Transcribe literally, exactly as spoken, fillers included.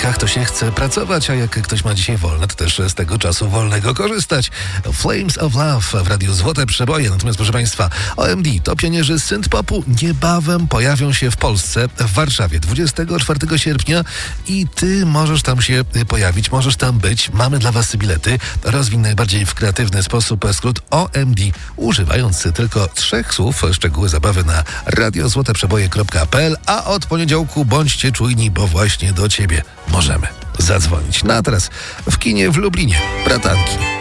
poniedziałkach to się chce pracować, a jak ktoś ma dzisiaj wolne, to też z tego czasu wolnego korzystać. Flames of Love w Radiu Złote Przeboje. Natomiast proszę Państwa, O M D to pionierzy synth-popu niebawem pojawią się w Polsce, w Warszawie dwudziestego czwartego sierpnia i Ty możesz tam się pojawić, możesz tam być. Mamy dla Was bilety. Rozwin najbardziej w kreatywny sposób skrót O M D, używając tylko trzech słów. Szczegóły zabawy na radio złote przeboje kropka p l, a od poniedziałku bądźcie czujni, bo właśnie do Ciebie możemy zadzwonić. No a teraz w kinie w Lublinie Bratanki.